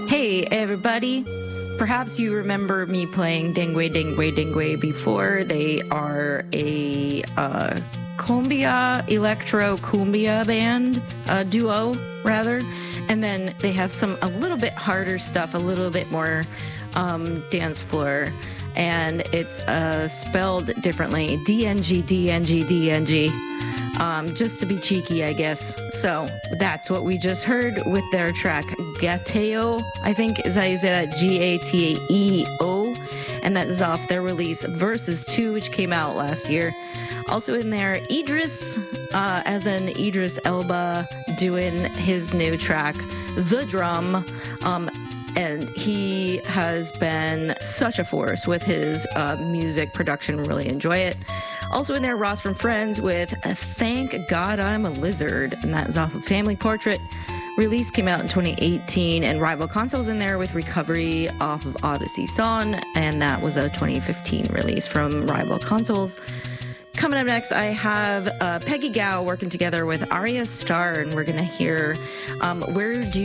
Hey, everybody. Perhaps you remember me playing Dingway Dingway Dingway before. They are a cumbia, electro cumbia band, duo, rather. And then they have a little bit harder stuff, a little bit more dance floor. And it's spelled differently, DNG, DNG, DNG. Just to be cheeky, I guess. So that's what we just heard with their track Gateo, I think is how you say that, Gataeo. And that is off their release Versus 2, which came out last year. Also in there, Idris, as in Idris Elba, doing his new track, The Drum. And he has been such a force with his music production. Really enjoy it. Also in there, Ross from Friends with Thank God I'm a Lizard. And that is off of Family Portrait. Release came out in 2018. And Rival Consoles in there with Recovery off of Odyssey Song. And that was a 2015 release from Rival Consoles. Coming up next, I have Peggy Gao working together with Arya Starr. And we're going to hear Where Do